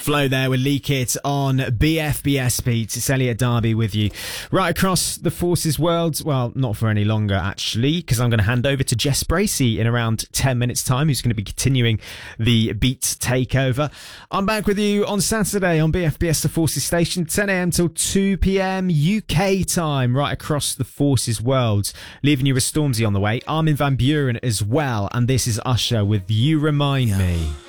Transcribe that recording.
Flow there with Lee Kit on BFBS Beats. It's Elliot Darby with you right across the Forces world. Well, not for any longer actually, because I'm going to hand over to Jess Bracey in around 10 minutes time, who's going to be continuing the Beats takeover. I'm back with you on Saturday on BFBS The Forces station, 10 a.m. till 2 p.m. UK time, right across the Forces world. Leaving you with Stormzy on the way, Armin van Buuren as well, and this is Usher with You Remind Me.